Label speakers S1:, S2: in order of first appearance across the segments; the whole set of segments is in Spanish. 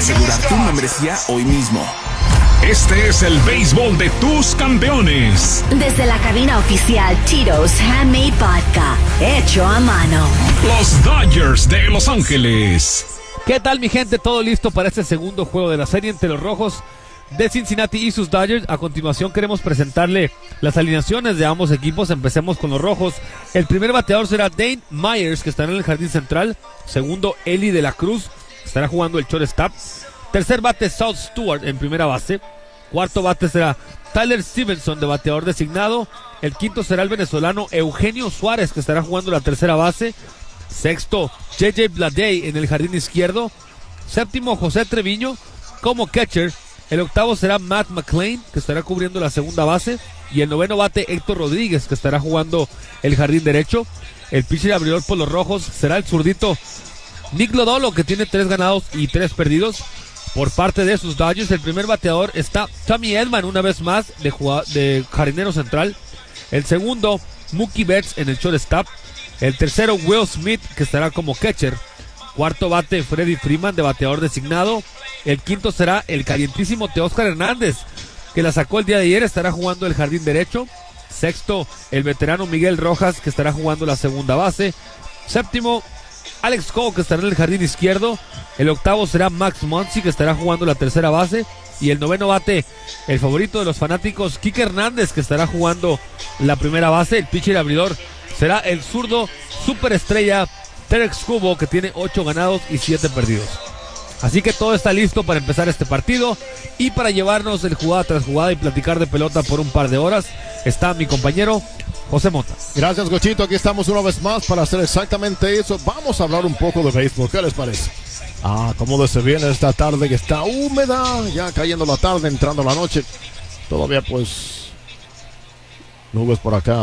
S1: asegurar tu membresía hoy mismo.
S2: Este es el béisbol de tus campeones.
S3: Desde la cabina oficial Tito's Handmade Vodka, hecho a mano.
S2: Los Dodgers de Los Ángeles.
S4: ¿Qué tal, mi gente? Todo listo para este segundo juego de la serie entre los Rojos de Cincinnati y sus Dodgers. A continuación queremos presentarle las alineaciones de ambos equipos. Empecemos con los Rojos. El primer bateador será Dane Myers, que estará en el jardín central. Segundo, Eli de la Cruz, estará jugando el shortstop. Tercer bate, South Stewart en primera base. Cuarto bate será Tyler Stevenson, de bateador designado. El quinto será el venezolano Eugenio Suárez, que estará jugando la tercera base. Sexto, J.J. Bleday en el jardín izquierdo. Séptimo, José Treviño como catcher. El octavo será Matt McLean, que estará cubriendo la segunda base. Y el noveno bate, Héctor Rodríguez, que estará jugando el jardín derecho. El pitcher abridor por los Rojos será el zurdito Nick Lodolo, que tiene 3 ganados y 3 perdidos. Por parte de sus Dodgers, el primer bateador está Tommy Edman, una vez más, de jardinero central. El segundo, Mookie Betts en el shortstop. El tercero, Will Smith, que estará como catcher. Cuarto bate, Freddie Freeman, de bateador designado. El quinto será el calientísimo Teóscar Hernández, que la sacó el día de ayer, estará jugando el jardín derecho. Sexto, el veterano Miguel Rojas, que estará jugando la segunda base. Séptimo, Alex Cole, que estará en el jardín izquierdo. El octavo será Max Muncy, que estará jugando la tercera base. Y el noveno bate, el favorito de los fanáticos, Kike Hernández, que estará jugando la primera base. El pitcher abridor será el zurdo superestrella Tarik Skubal, que tiene 8 ganados y 7 perdidos. Así que todo está listo para empezar este partido. Y para llevarnos el jugada tras jugada y platicar de pelota por un par de horas, está mi compañero José Mota.
S5: Gracias, Gochito. Aquí estamos una vez más para hacer exactamente eso. Vamos a hablar un poco de béisbol. ¿Qué les parece? Cómo se viene esta tarde que está húmeda, ya cayendo la tarde, entrando la noche. Todavía pues nubes por acá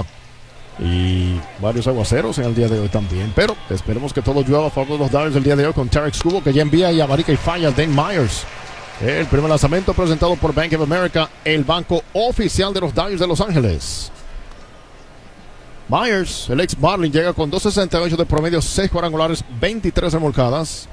S5: y varios aguaceros en el día de hoy también. Pero esperemos que todo llueva a favor de los Dodgers el día de hoy con Tarik Skubal, que ya envía y abarica y falla Dane Myers. El primer lanzamiento presentado por Bank of America, el banco oficial de los Dodgers de Los Ángeles. Myers, el ex Marlin, llega con 2.68 de promedio, 6 cuadrangulares, 23 remolcadas.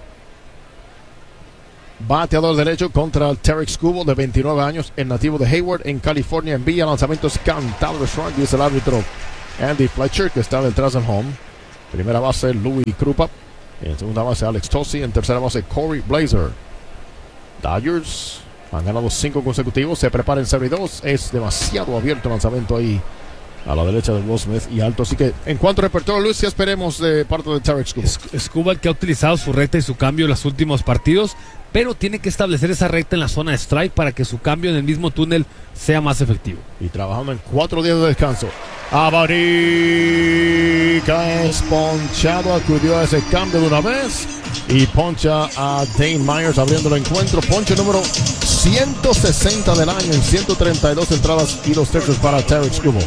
S5: Bateador derecho contra Tarik Skubal, de 29 años, el nativo de Hayward en California. Envía lanzamientos cantado de strike, dice el árbitro Andy Fletcher, que está detrás del home. Primera base, Louis Krupa. En segunda base, Alex Tosi. En tercera base, Corey Blazer. Dodgers han ganado 5 consecutivos. Se prepara en 0 y 2. Es demasiado abierto el lanzamiento ahí a la derecha de Will Smith y alto. Así que en cuanto a repertorio, Luis, ¿qué esperemos de parte de Tarik Skubal?
S4: Skubal, que ha utilizado su recta y su cambio en los últimos partidos, pero tiene que establecer esa recta en la zona de strike para que su cambio en el mismo túnel sea más efectivo.
S5: Y trabajando en 4 días de descanso. Abarica es ponchado, acudió a ese cambio de una vez y poncha a Dane Myers abriendo el encuentro. Ponche número 160 del año en 132 entradas y 2 tercios para Tarik Skubal.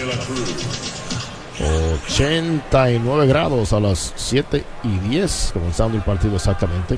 S5: 89 grados a las 7:10, comenzando el partido exactamente.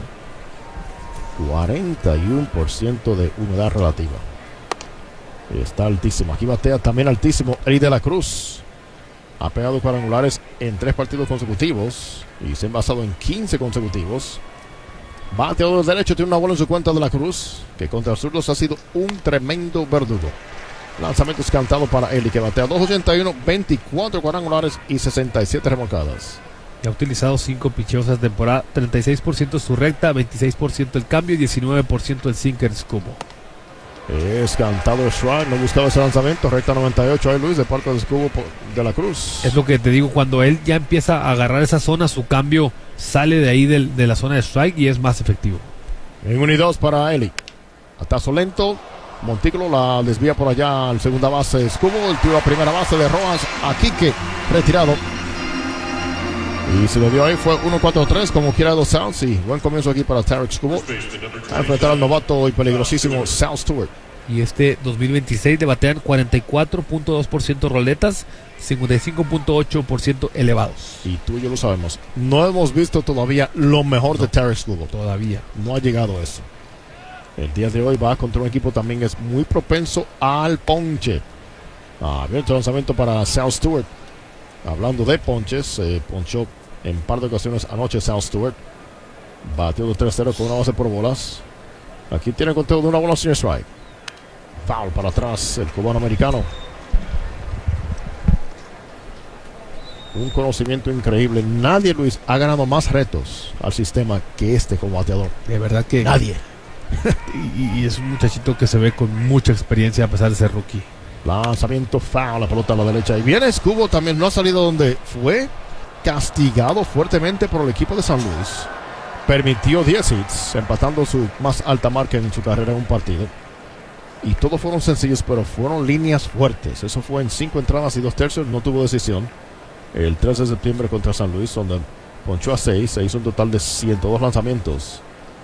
S5: 41% de humedad relativa. Está altísimo. Aquí batea también altísimo Eli de la Cruz. Ha pegado cuadrangulares en 3 partidos consecutivos y se ha envasado en 15 consecutivos. Bateador derecho, tiene una bola en su cuenta de la Cruz, que contra zurdos ha sido un tremendo verdugo. Lanzamientos cantados para Eli, que batea 2.81, 24 cuadrangulares y 67 remolcadas.
S4: Ha utilizado 5 picheos esta temporada, 36% su recta, 26% el cambio y 19% el sinker Skubal.
S5: Es cantado strike, no buscaba ese lanzamiento, recta 98 ahí Luis, de parte de Skubal de la Cruz.
S4: Es lo que te digo, cuando él ya empieza a agarrar esa zona, su cambio sale de ahí de la zona de strike y es más efectivo.
S5: En 1 y 2 para Eli. Atazo lento, Montículo la desvía por allá al segunda base Skubal, el tiro a primera base de Rojas a Kike, retirado. Y se lo dio ahí, fue 1-4-3 como quiera dos South. Y buen comienzo aquí para Tarik Skubal a enfrentar al novato y peligrosísimo South Stewart.
S4: Y este 2026 le batean 44.2% roletas, 55.8% elevados.
S5: Y tú y yo lo sabemos, no hemos visto todavía lo mejor de Tarik Skubal.
S4: Todavía
S5: no ha llegado a eso. El día de hoy va contra un equipo también que es muy propenso al ponche. Abierto lanzamiento para South Stewart. Hablando de ponches, ponchó en par de ocasiones anoche South Stewart. Batió de 3-0 con una base por bolas. Aquí tiene conteo de una bola sin strike. Foul para atrás el cubano americano. Un conocimiento increíble. Nadie, Luis, ha ganado más retos al sistema que este como bateador.
S4: De verdad que
S5: Nadie.
S4: y es un muchachito que se ve con mucha experiencia a pesar de ser rookie.
S5: Lanzamiento foul, la pelota a la derecha. Y viene Escobo, también no ha salido donde fue castigado fuertemente por el equipo de San Luis. Permitió 10 hits, empatando su más alta marca en su carrera en un partido. Y todos fueron sencillos, pero fueron líneas fuertes. Eso fue en 5 entradas y 2 tercios, no tuvo decisión. El 13 de septiembre contra San Luis, donde ponchó a 6, se hizo un total de 102 lanzamientos.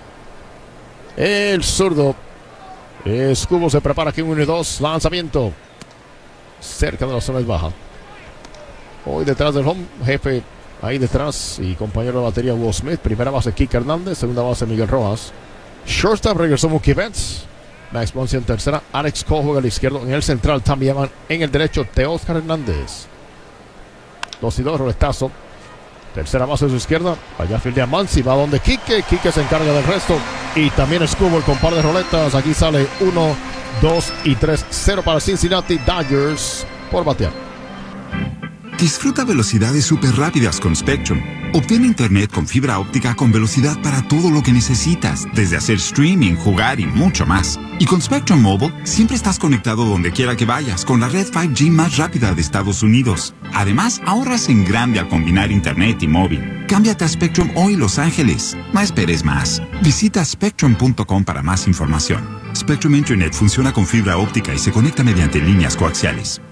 S5: El zurdo Escobo se prepara aquí, 1 y 2, lanzamiento cerca de la zona baja. Hoy detrás del home, jefe ahí detrás y compañero de batería Will Smith. Primera base Kike Hernández, segunda base Miguel Rojas. Shortstop regresó Mookie Betts. Max Muncy en tercera, Alex Cole juega al izquierdo. En el central, Tommy Edman. En el derecho, Teóscar Hernández. 2 y 2, roletazo. Tercera base a su izquierda. Allá fildea Muncy, va donde Kike. Kike se encarga del resto. Y también Escobo con par de roletas. Aquí sale 1, 2 y 3. 0 para Cincinnati Dodgers por batear.
S6: Disfruta velocidades súper rápidas con Spectrum. Obtén internet con fibra óptica con velocidad para todo lo que necesitas, desde hacer streaming, jugar y mucho más. Y con Spectrum Mobile, siempre estás conectado donde quiera que vayas, con la red 5G más rápida de Estados Unidos. Además, ahorras en grande al combinar internet y móvil. Cámbiate a Spectrum hoy, Los Ángeles. No esperes más. Visita spectrum.com para más información. Spectrum Internet funciona con fibra óptica y se conecta mediante líneas coaxiales.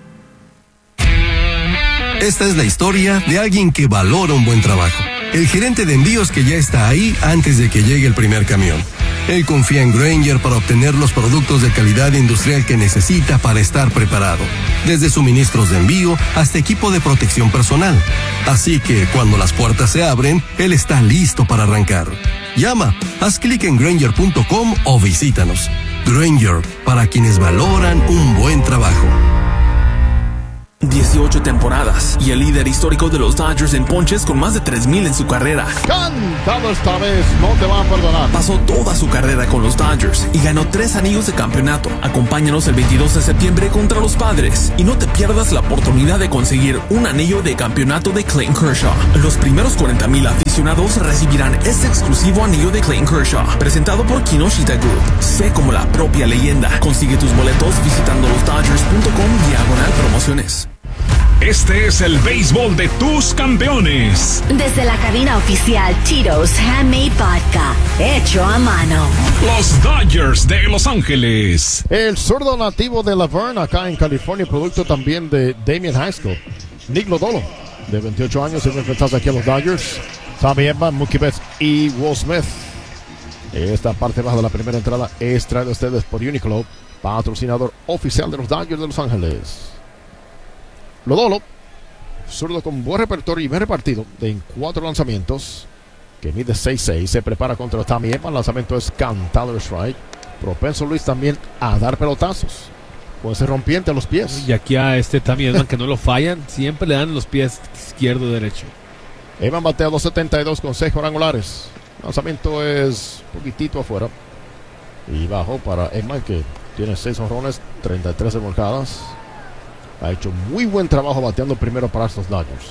S7: Esta es la historia de alguien que valora un buen trabajo. El gerente de envíos que ya está ahí antes de que llegue el primer camión. Él confía en Grainger para obtener los productos de calidad industrial que necesita para estar preparado. Desde suministros de envío hasta equipo de protección personal. Así que cuando las puertas se abren, él está listo para arrancar. Llama, haz clic en Grainger.com o visítanos. Grainger, para quienes valoran un buen trabajo.
S1: 18 temporadas y el líder histórico de los Dodgers en ponches con más de 3,000 en su carrera.
S5: Cantado esta vez, no te van a perdonar.
S1: Pasó toda su carrera con los Dodgers y ganó 3 anillos de campeonato. Acompáñanos el 22 de septiembre contra los Padres y no te pierdas la oportunidad de conseguir un anillo de campeonato de Clayton Kershaw. Los primeros 40,000 aficionados recibirán este exclusivo anillo de Clayton Kershaw, presentado por Kinoshita Group. Sé como la propia leyenda. Consigue tus boletos visitando losdodgers.com/promociones.
S2: Este es el béisbol de tus campeones.
S3: Desde la cabina oficial Tito's Handmade Vodka, hecho a mano.
S2: Los Dodgers de Los Ángeles.
S5: El zurdo nativo de Laverne, acá en California, producto también de Damien Haskell. Nick Lodolo, de 28 años, siempre enfrentados aquí a los Dodgers. Tommy Edman, Mookie Betts y Will Smith. Esta parte baja de la primera entrada es traída a ustedes por Uniqlo, patrocinador oficial de los Dodgers de Los Ángeles. Lodolo, zurdo con buen repertorio y bien repartido en 4 lanzamientos, que mide 6'6", se prepara contra Tommy Edman. El lanzamiento es cantado de strike. Propenso Luis también a dar pelotazos. Puede ser rompiente a los pies.
S4: Y aquí a Tommy Edman que no lo fallan, siempre le dan los pies izquierdo y derecho.
S5: Edman batea 2.72 con 6 cuadrangulares. El lanzamiento es un poquitito afuera. Y bajo para Edman, que tiene 6 honrones, 33 remolcadas. Ha hecho muy buen trabajo bateando primero para estos Dodgers.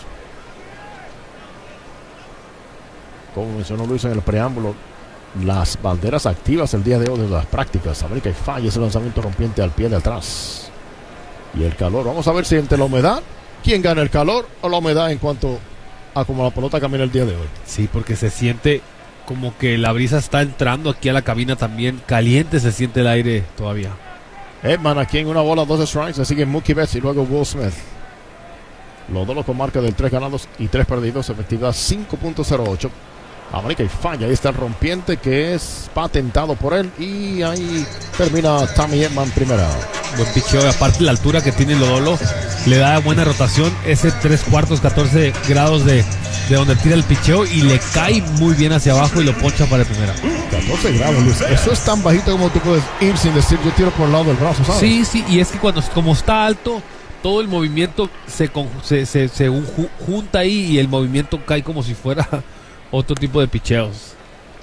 S5: Como mencionó Luis en el preámbulo, las banderas activas el día de hoy de las prácticas. América y falla ese lanzamiento rompiente al pie de atrás. Y el calor, vamos a ver si entre la humedad, ¿quién gana, el calor o la humedad en cuanto a cómo la pelota camina el día de hoy?
S4: Sí, porque se siente como que la brisa está entrando aquí a la cabina también. Caliente se siente el aire todavía.
S5: Edman aquí en una bola, 2 strikes. Le siguen Mookie Betts y luego Will Smith. Los dos con marca del 3 ganados y 3 perdidos. Efectividad 5.08. América y falla. Ahí está el rompiente que es patentado por él. Y ahí termina Tommy Edman primera.
S4: Buen picheo. Aparte la altura que tiene Lodolo le da buena rotación. Ese 3/4, 14 grados de donde tira el picheo y le cae muy bien hacia abajo y lo poncha para primera.
S5: 14 grados, Luis. Eso es tan bajito como tú puedes ir sin decir yo tiro por el lado del brazo, ¿sabes?
S4: Sí, sí. Y es que como está alto, todo el movimiento se junta ahí y el movimiento cae como si fuera otro tipo de picheos.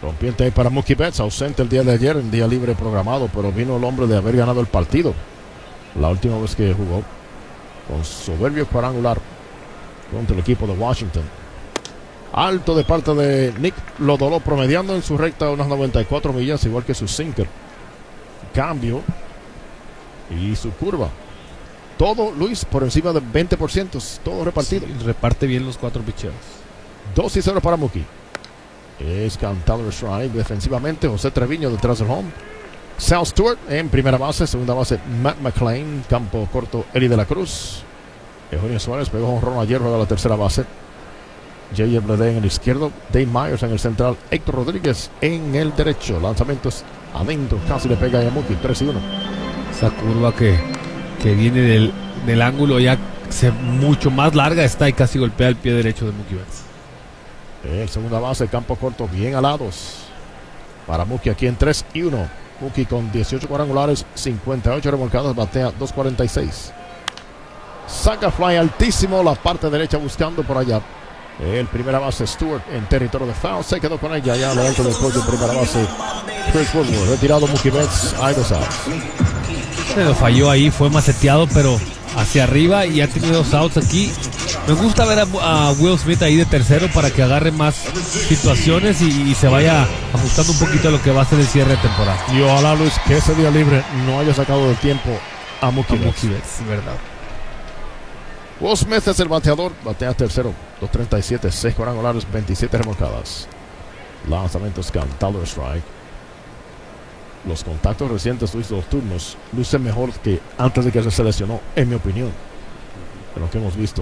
S5: Rompiente ahí para Mookie Betts, ausente el día de ayer, en día libre programado, pero vino el hombre de haber ganado el partido la última vez que jugó, con soberbio cuadrangular contra el equipo de Washington. Alto de parte de Nick Lodolo, promediando en su recta unas 94 millas, igual que su sinker. Cambio y su curva. Todo, Luis, por encima del 20%, todo repartido.
S4: Sí, reparte bien los 4 picheos.
S5: 2-0 para Mookie. Es cantado el strike defensivamente. José Treviño detrás del home. Sal Stewart en primera base. Segunda base Matt McLean. Campo corto Eli de la Cruz. Eugenio Suárez pegó un jonrón ayer, juega la tercera base. J.J. Bleday en el izquierdo. Dave Myers en el central. Héctor Rodríguez en el derecho. Lanzamientos adentro. Casi le pega a Mookie. 3-1.
S4: Esa curva que viene del ángulo ya mucho más larga está y casi golpea el pie derecho de Mookie Betts.
S5: Segunda base, campo corto, bien alados para Mookie aquí en 3-1. Mookie con 18 cuadrangulares, 58 remolcadas, batea 2.46. Saca fly altísimo, la parte derecha buscando por allá. El primera base Stewart en territorio de foul, se quedó con ella ya a lo alto del coche. Primera base Chris Woodward, retirado Mookie Betts, hay 2 outs.
S4: Se lo falló ahí, fue maceteado, pero hacia arriba y ha tenido 2 outs aquí. Me gusta ver a Will Smith ahí de tercero para que agarre más situaciones y se vaya ajustando un poquito a lo que va a ser el cierre de temporada.
S5: Y ojalá, Luis, que ese día libre no haya sacado del tiempo a Mookie Betts.
S4: Verdad.
S5: Will Smith es el bateador, batea tercero, 2.37, 6 cuadrangulares, 27 remolcadas. Lanzamientos cantado strike. Los contactos recientes, Luis, de los turnos lucen mejor que antes de que se seleccionó, en mi opinión, de lo que hemos visto.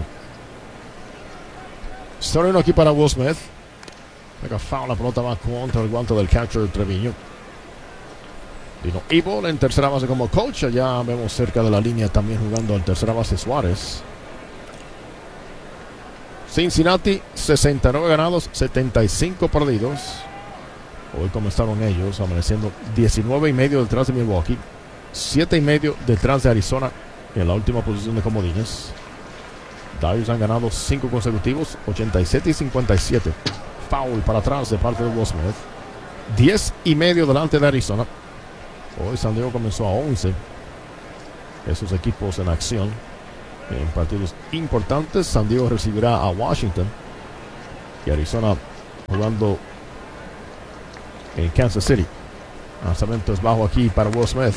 S5: Starting aquí para Will Smith. Pega foul, la pelota va contra el guante del catcher Treviño. Vino Evil en tercera base como coach. Allá vemos cerca de la línea también jugando en tercera base Suárez. Cincinnati, 69 ganados, 75 perdidos. Hoy comenzaron ellos, amaneciendo 19.5 detrás de Milwaukee, 7.5 detrás de Arizona en la última posición de comodines. Dodgers han ganado 5 consecutivos, 87 y 57. Foul para atrás de parte de Will Smith. 10.5 delante de Arizona. Hoy San Diego comenzó a 11. Esos equipos en acción en partidos importantes. San Diego recibirá a Washington y Arizona jugando en Kansas City. Lanzamiento es bajo aquí para Will Smith.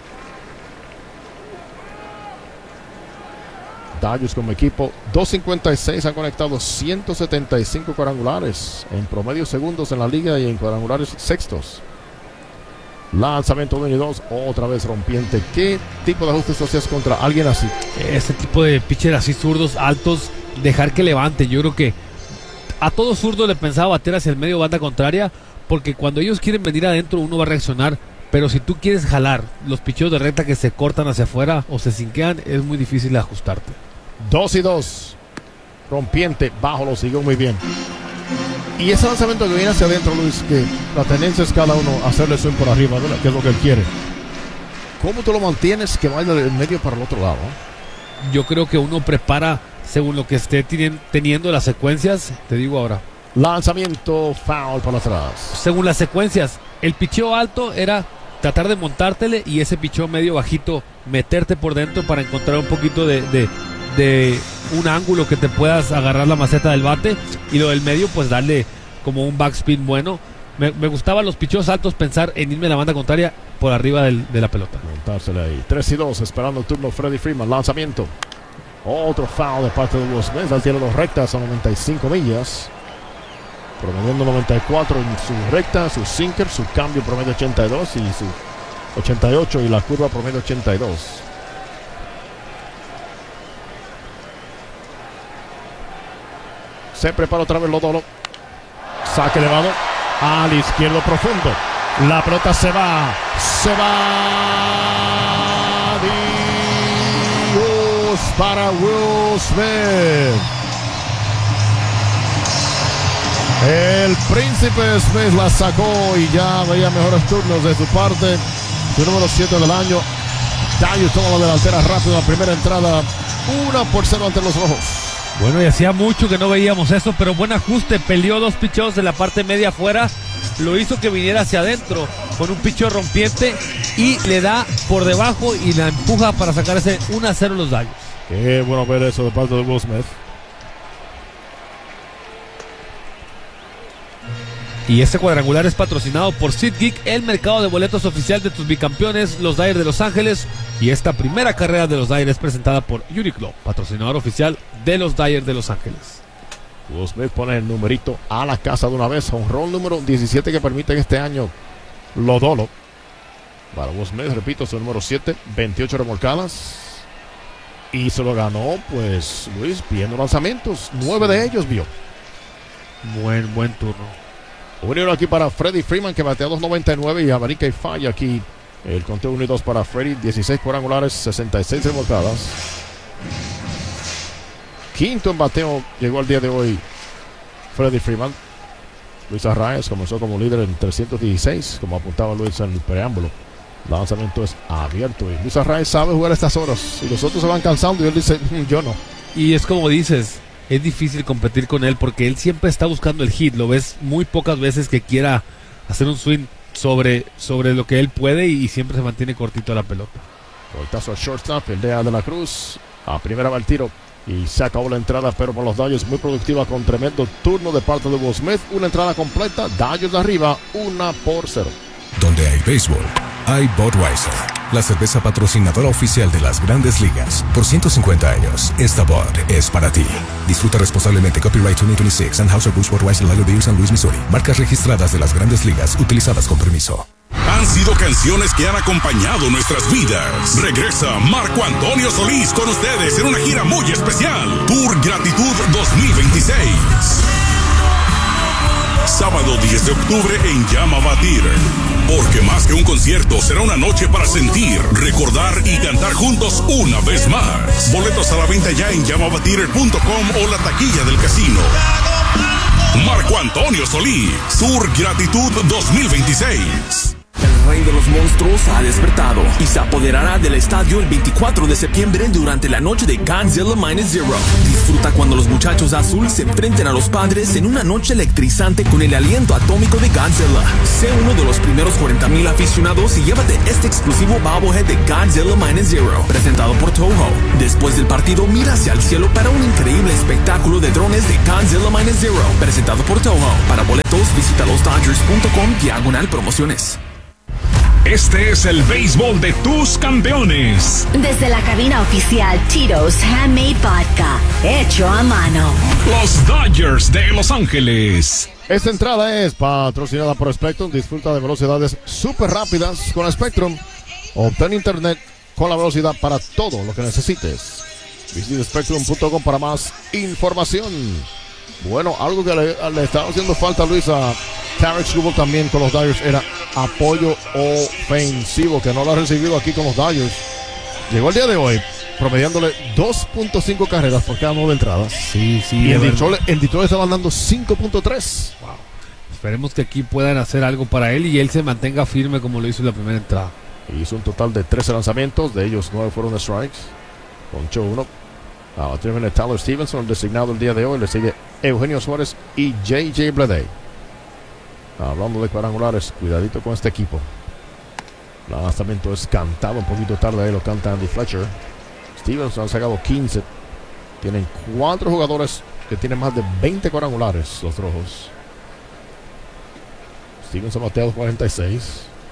S5: Dodgers como equipo, 2.56, han conectado 175 cuadrangulares en promedio segundos en la liga y en cuadrangulares sextos. Lanzamiento 1 y 2, otra vez rompiente. ¿Qué tipo de ajustes hacías contra alguien así?
S4: Ese tipo de pitcher así zurdos, altos, dejar que levante. Yo creo que a todo zurdo le pensaba bater hacia el medio banda contraria, porque cuando ellos quieren venir adentro uno va a reaccionar. Pero si tú quieres jalar los picheos de recta que se cortan hacia afuera o se sinquean, es muy difícil ajustarte.
S5: 2 y 2. Rompiente, bajo, lo siguió muy bien. Y ese lanzamiento que viene hacia adentro, Luis, que la tendencia es cada uno hacerle swing por arriba, ¿verdad? Que es lo que él quiere. ¿Cómo tú lo mantienes que vaya del medio para el otro lado?
S4: Yo creo que uno prepara según lo que esté teniendo las secuencias. Te digo ahora.
S5: Lanzamiento, foul para atrás.
S4: Según las secuencias, el picheo alto era tratar de montártele y ese picheo medio bajito, meterte por dentro para encontrar un poquito de un ángulo que te puedas agarrar la maceta del bate, y lo del medio pues darle como un backspin bueno. Me gustaban los picheos altos, pensar en irme a la banda contraria por arriba de la pelota.
S5: Montársela ahí. 3 y 2, esperando el turno Freddie Freeman. Lanzamiento. Otro foul de parte de Will Smith. Al tiene 2 rectas a 95 millas. Promediando 94 en su recta, su sinker, su cambio promedio 82 y su 88 y la curva promedio 82. Se prepara otra vez Lodolo. Saque elevado al izquierdo profundo. La pelota se va. Dios para Will Smith. El príncipe Smith la sacó y ya veía mejores turnos de su parte. Su número 7 del año. Dodgers toma la delantera rápido. La primera entrada 1-0 ante los rojos.
S4: Bueno, y hacía mucho que no veíamos eso, pero buen ajuste. Peleó 2 picheos de la parte media afuera. Lo hizo que viniera hacia adentro con un picheo rompiente y le da por debajo y la empuja para sacar ese 1-0 los Dodgers.
S5: Qué bueno ver eso de parte de Will Smith.
S4: Y este cuadrangular es patrocinado por SeatGeek, el mercado de boletos oficial de tus bicampeones, los Dodgers de Los Ángeles. Y esta primera carrera de los Dodgers es presentada por Uniqlo, patrocinador oficial de los Dodgers de Los Ángeles.
S5: Will Smith pone el numerito a la casa de una vez. Honrón número 17 que permite que este año Lodolo. Para Will Smith, repito, su número 7, 28 remolcadas. Y se lo ganó, pues, Luis, viendo lanzamientos. 9 de ellos vio.
S4: Buen turno.
S5: Uno aquí para Freddie Freeman, que batea 2.99 y abanica y falla aquí. El conteo 1 y 2 para Freddie, 16 cuadrangulares, 66 remolcadas. Quinto en bateo llegó al día de hoy Freddie Freeman. Luis Arraez comenzó como líder en 316, como apuntaba Luis en el preámbulo. El lanzamiento es abierto y Luis Arraez sabe jugar a estas horas. Y los otros se van cansando y él dice, yo no.
S4: Y es como dices, es difícil competir con él porque él siempre está buscando el hit. Lo ves muy pocas veces que quiera hacer un swing sobre lo que él puede y siempre se mantiene cortito a la pelota.
S5: Voltazo al shortstop, el de la Cruz. A primera va el tiro y se acabó la entrada, pero por los Dodgers muy productiva con tremendo turno de parte de Will Smith. Una entrada completa, Dodgers de arriba, 1-0.
S8: Donde hay béisbol, hay Budweiser, la cerveza patrocinadora oficial de las Grandes Ligas. Por 150 años, esta Bud es para ti. Disfruta responsablemente. Copyright 2026, Anheuser-Busch Budweiser Lager Beer, San Luis, Missouri. Marcas registradas de las Grandes Ligas, utilizadas con permiso.
S2: Han sido canciones que han acompañado nuestras vidas. Regresa Marco Antonio Solís con ustedes en una gira muy especial. Tour Gratitud 2026. Sábado 10 de octubre en Llama Batir. Porque más que un concierto, será una noche para sentir, recordar y cantar juntos una vez más. Boletos a la venta ya en llamabatir.com o la taquilla del casino. Marco Antonio Solís, Tour Gratitud 2026.
S1: El rey de los monstruos ha despertado y se apoderará del estadio el 24 de septiembre durante la noche de Godzilla Minus Zero. Disfruta cuando los muchachos azul se enfrenten a los padres en una noche electrizante con el aliento atómico de Godzilla. Sé uno de los primeros 40,000 aficionados y llévate este exclusivo bobblehead de Godzilla Minus Zero, presentado por Toho. Después del partido, mira hacia el cielo para un increíble espectáculo de drones de Godzilla Minus Zero, presentado por Toho. Para boletos, visita losdodgers.com/promociones.
S2: Este es el béisbol de tus campeones.
S3: Desde la cabina oficial Tito's Handmade Vodka, hecho a mano.
S2: Los Dodgers de Los Ángeles.
S5: Esta entrada es patrocinada por Spectrum. Disfruta de velocidades súper rápidas con Spectrum. Obtén internet con la velocidad para todo lo que necesites. Visita Spectrum.com para más información. Bueno, algo que le estaba haciendo falta a Luis a Tarek Skubal también con los Dodgers era apoyo ofensivo, que no lo ha recibido aquí con los Dodgers. Llegó el día de hoy promediándole 2.5 carreras por cada 9 entradas.
S4: Sí.
S5: Y el Detroit estaba dando 5.3.
S4: Wow. Esperemos que aquí puedan hacer algo para él y él se mantenga firme como lo hizo en la primera entrada.
S5: Hizo un total de 13 lanzamientos, de ellos 9 fueron de strikes. Ponchó uno. Tiene Tyler Stevenson designado el día de hoy. Le sigue Eugenio Suárez y J.J. Bleday. Hablando de cuadrangulares, cuidadito con este equipo. El lanzamiento es cantado un poquito tarde, ahí lo canta Andy Fletcher. Stevenson ha sacado 15. Tienen 4 jugadores que tienen más de 20 cuadrangulares, los rojos. Stevenson ha bateado 46.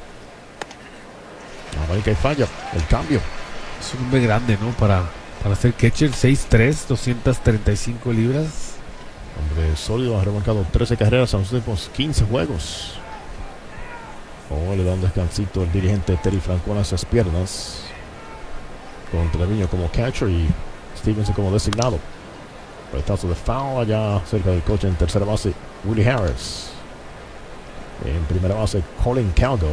S5: América y falla el cambio.
S4: Es un hombre grande, ¿no? Para ser catcher, 6'3", 235 libras.
S5: Hombre sólido, ha remarcado 13 carreras en los últimos 15 juegos. Le da un descansito el dirigente Terry Francona a esas piernas. Con Treviño como catcher y Stevenson como designado. Petazo de foul allá cerca del coche en tercera base, Willie Harris. En primera base, Colin Cowgill.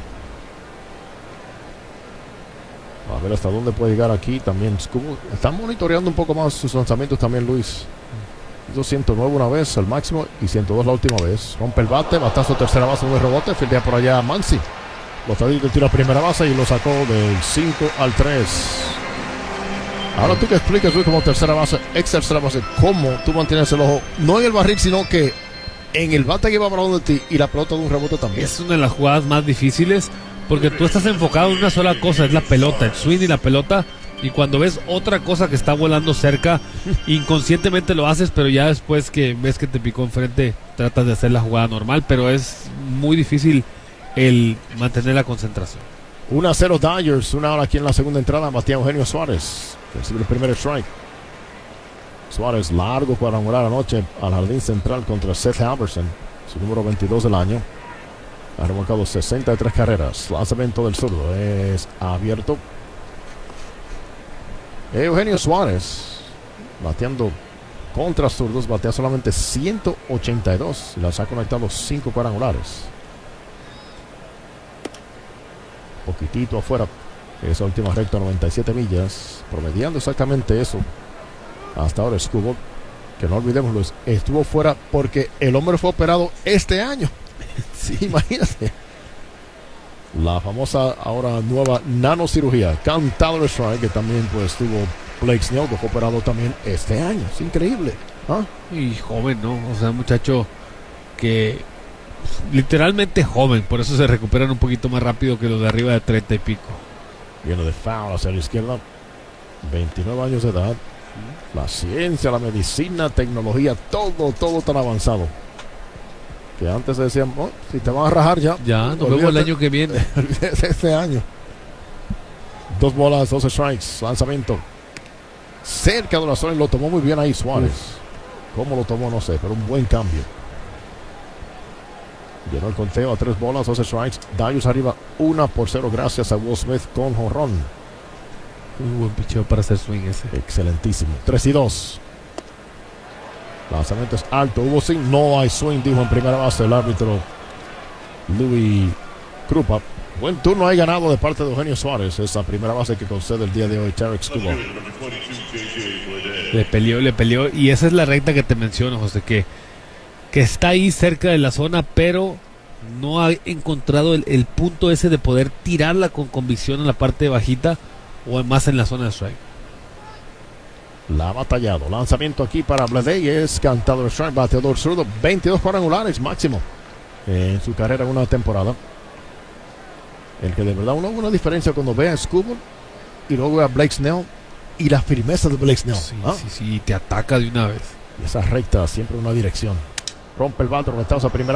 S5: A ver hasta dónde puede llegar aquí también. Están monitoreando un poco más sus lanzamientos también, Luis. Hizo 109 una vez, el máximo, y 102 la última vez. Rompe el bate, batazo tercera base, un rebote, fildea por allá a Mansi. Botadito tira a primera base y lo sacó del 5 al 3. Ahora tú que explicas, Luis, como tercera base, ex tercera base, cómo tú mantienes el ojo, no en el barril, sino que en el bate que va para donde ti y la pelota de un rebote también.
S4: Es una de las jugadas más difíciles porque tú estás enfocado en una sola cosa, es la pelota, el swing y la pelota. Y cuando ves otra cosa que está volando cerca, inconscientemente lo haces, pero ya después que ves que te picó enfrente, tratas de hacer la jugada normal, pero es muy difícil el mantener la concentración.
S5: 1-0 Dodgers, una hora aquí en la segunda entrada. Batea Eugenio Suárez, recibe el primer strike. Suárez, largo cuadrangular anoche al jardín central contra Seth Albertson, su número 22 del año. Ha remolcado 63 carreras. Lanzamiento del zurdo es abierto. Eugenio Suárez, bateando contra zurdos, batea solamente 182 y las ha conectado 5 cuadrangulares. Poquitito afuera, esa última recta, 97 millas, promediando exactamente eso. Hasta ahora Skubal, que no olvidémoslo, estuvo fuera porque el hombre fue operado este año. Sí, imagínate. La famosa, ahora nueva nanocirugía. Cantado el strike, que también pues tuvo Blake Snell, que fue operado también este año. Es increíble.
S4: Y joven, ¿no? O sea, muchacho que literalmente joven, por eso se recuperan un poquito más rápido que los de arriba de 30 y pico.
S5: Viene de foul hacia la izquierda. 29 años de edad. La ciencia, la medicina, tecnología, todo tan avanzado. Que antes decían, oh, si te van a rajar ya.
S4: Ya, nos vemos el año que viene.
S5: Este año. 2 bolas, 2 strikes. Lanzamiento cerca de la zona y lo tomó muy bien ahí Suárez. ¿Cómo lo tomó? No sé, pero un buen cambio. Llenó el conteo a 3 bolas, 2 strikes. Dodgers arriba 1-0 gracias a Will Smith con jonrón.
S4: Un buen picheo para hacer swing ese.
S5: Excelentísimo. 3-2. Lanzamiento es alto, hubo swing, no hay swing, dijo en primera base el árbitro Louis Krupa. Buen turno hay ganado de parte de Eugenio Suárez, esa primera base que concede el día de hoy Tarek Skubal.
S4: Le peleó y esa es la recta que te menciono, José, que está ahí cerca de la zona, pero no ha encontrado el punto ese de poder tirarla con convicción en la parte bajita o más en la zona de strike.
S5: La ha batallado. Lanzamiento aquí para Bleday. Es cantado el strike. Bateador zurdo. 22 cuadrangulares máximo en su carrera en una temporada. El que de verdad uno ve una diferencia cuando ve a Skubal y luego ve a Blake Snell y la firmeza de Blake Snell.
S4: Sí, te ataca de una vez.
S5: Y esa recta siempre en una dirección. Rompe el bate, conectados a primera.